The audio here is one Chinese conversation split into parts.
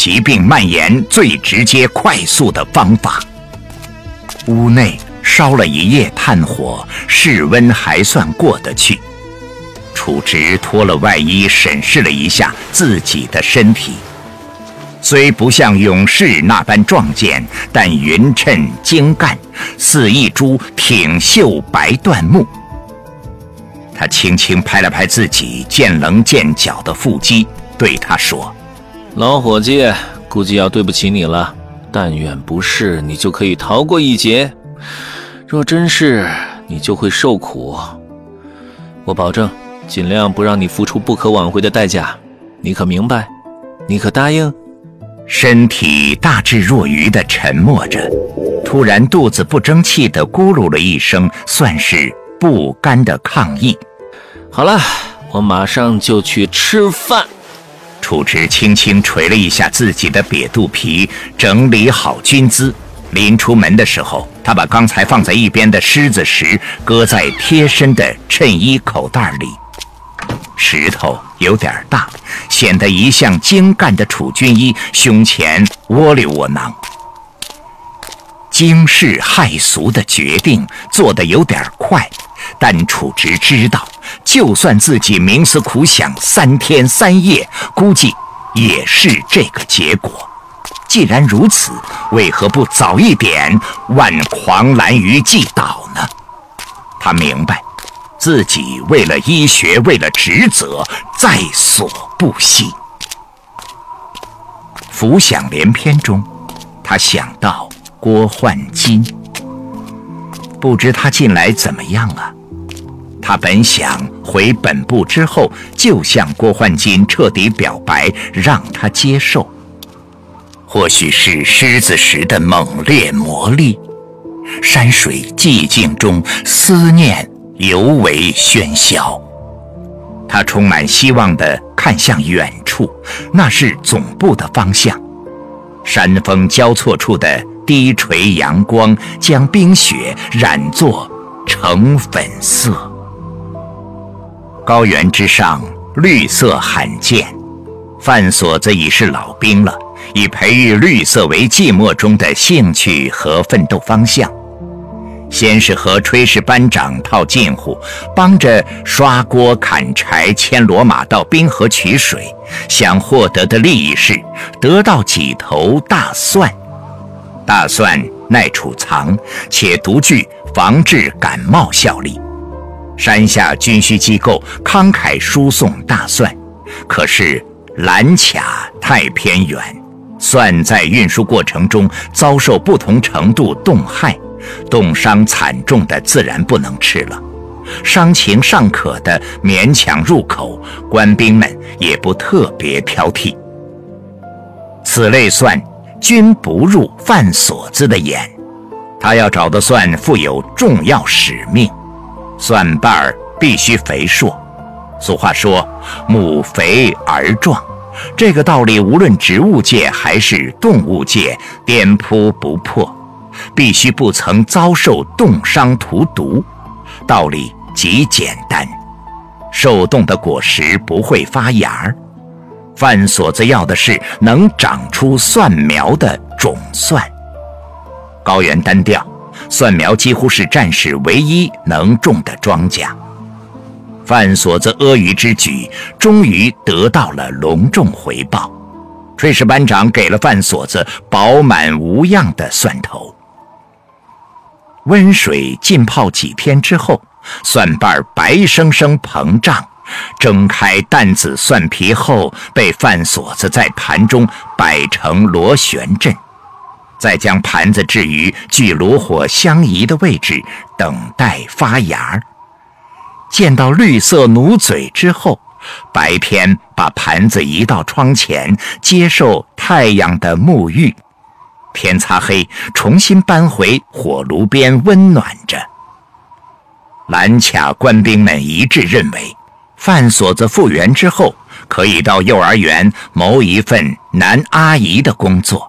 疾病蔓延最直接快速的方法。屋内烧了一夜炭火，室温还算过得去。楚直脱了外衣，审视了一下自己的身体，虽不像勇士那般壮健，但匀称精干，似一株挺秀白椴木。他轻轻拍了拍自己见棱见角的腹肌，对他说： 老伙计，估计要对不起你了，但愿不是，你就可以逃过一劫，若真是，你就会受苦。我保证尽量不让你付出不可挽回的代价，你可明白？你可答应？ 身体大智若愚地沉默着，突然肚子不争气地咕噜了一声，算是不甘的抗议。 好了，我马上就去吃饭。 楚直轻轻捶了一下自己的瘪肚皮，整理好军姿。临出门的时候，他把刚才放在一边的狮子石搁在贴身的衬衣口袋里。石头有点大，显得一向精干的楚军医胸前窝里窝囊。惊世骇俗的决定做得有点快，但楚直知道，就算自己冥思苦想3天3夜，估计也是这个结果。既然如此，为何不早一点万狂澜于既倒呢？他明白，自己为了医学，为了职责，在所不惜。浮想联翩中，他想到郭焕金，不知他近来怎么样啊？他本想回本部之后就向郭焕金彻底表白，让他接受。或许是狮子石的猛烈魔力，山水寂静中思念尤为喧嚣。他充满希望地看向远处，那是总部的方向。山峰交错处的低垂阳光将冰雪染作橙粉色。高原之上，绿色罕见。范锁子已是老兵了，以培育绿色为寂寞中的兴趣和奋斗方向。先是和炊事班长套近乎，帮着刷锅砍柴牵骡马到滨河取水，想获得的利益是得到几头大蒜。大蒜耐储藏，且独具防治感冒效力。山下军需机构慷慨输送大蒜，可是兰卡太偏远，蒜在运输过程中遭受不同程度冻害，冻伤惨重的自然不能吃了，伤情尚可的勉强入口，官兵们也不特别挑剔。此类蒜均不入范锁子的眼，他要找的蒜负有重要使命，蒜瓣儿必须肥硕。俗话说母肥儿壮，这个道理无论植物界还是动物界颠扑不破，必须不曾遭受冻伤荼毒。道理极简单，受冻的果实不会发芽。范锁子要的是能长出蒜苗的种蒜。高原单调，蒜苗几乎是战士唯一能种的庄稼。范锁子阿谀之举终于得到了隆重回报，炊事班长给了范锁子饱满无恙的蒜头。温水浸泡几天之后，蒜瓣白生生膨胀，睁开淡紫蒜皮后，被范锁子在盘中摆成螺旋阵，再将盘子置于距炉火相宜的位置，等待发芽。见到绿色努嘴之后，白天把盘子移到窗前，接受太阳的沐浴。天擦黑，重新搬回火炉边温暖着。兰卡官兵们一致认为，范锁子复员之后，可以到幼儿园谋一份男阿姨的工作。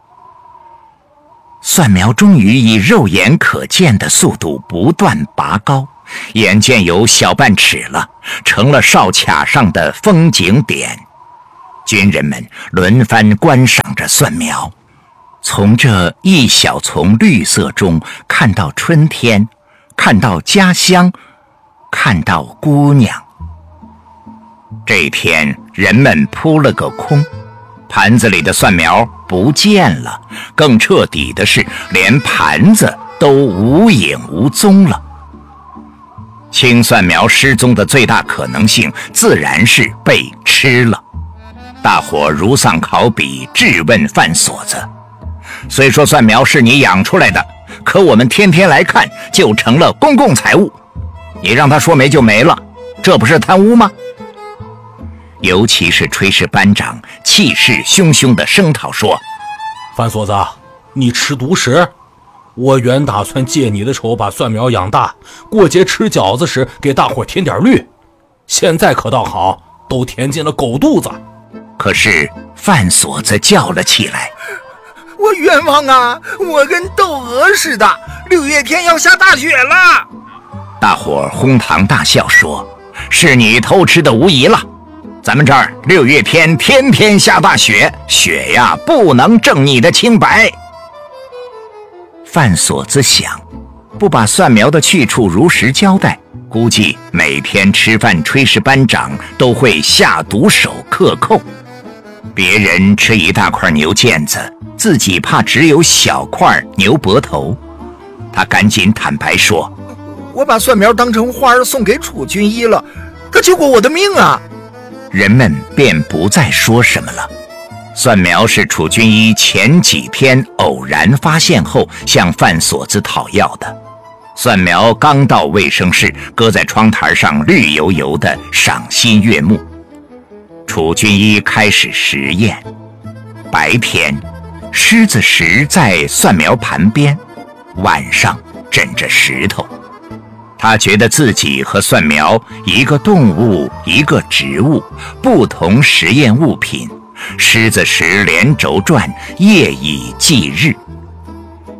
蒜苗终于以肉眼可见的速度不断拔高，眼见有小半尺了，成了哨卡上的风景点。 军人们轮番观赏着蒜苗，从这一小丛绿色中看到春天，看到家乡，看到姑娘。这天人们扑了个空，盘子里的蒜苗不见了，更彻底的是连盘子都无影无踪了。青蒜苗失踪的最大可能性自然是被吃了。大伙如丧考妣，质问范锁子：虽说蒜苗是你养出来的，可我们天天来看就成了公共财物，你让他说没就没了，这不是贪污吗？尤其是炊事班长气势汹汹地声讨说： 范锁子，你吃独食，我原打算借你的手把蒜苗养大，过节吃饺子时给大伙添点绿，现在可倒好，都填进了狗肚子。 可是范锁子叫了起来： 我冤枉啊，我跟窦娥似的，6月天要下大雪了。 大伙哄堂大笑说：是你偷吃的无疑了，咱们这儿6月天天天下大雪，雪呀不能证你的清白。范锁子想，不把蒜苗的去处如实交代，估计每天吃饭炊事班长都会下毒手克扣。别人吃一大块牛腱子，自己怕只有小块牛脖头。他赶紧坦白说： 我把蒜苗当成花儿送给楚军医了，他救过我的命啊。 人们便不再说什么了。蒜苗是楚军医前几天偶然发现后向范锁子讨要的。蒜苗刚到卫生室，搁在窗台上绿油油的，赏心悦目。楚军医开始实验。白天，狮子石在蒜苗盘边，晚上枕着石头。他觉得自己和蒜苗，一个动物，一个植物，不同实验物品。狮子石连轴转，夜以继日。